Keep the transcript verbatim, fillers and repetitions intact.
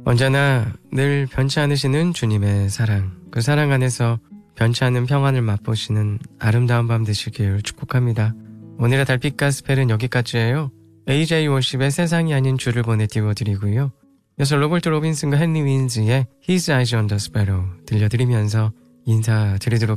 언제나 늘 변치 않으시는 주님의 사랑, 그 사랑 안에서 변치 않는 평안을 맛보시는 아름다운 밤 되시길 축복합니다. 오늘의 달빛 가스펠은 여기까지예요. 에이제이 워십의 세상이 아닌 주를 보내 띄워드리고요. 이어서 로버트 로빈슨과 헨리 윈즈의 His Eyes on the Sparrow 들려드리면서 인사드리도록